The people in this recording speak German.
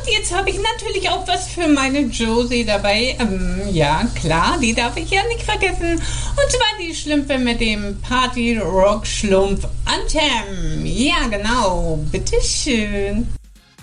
jetzt habe ich natürlich auch was für meine Josie dabei. Ja, klar, die darf ich ja nicht vergessen. Und zwar die Schlümpfe mit dem Party-Rock-Schlumpf-Anthem. Ja, genau. Bitteschön.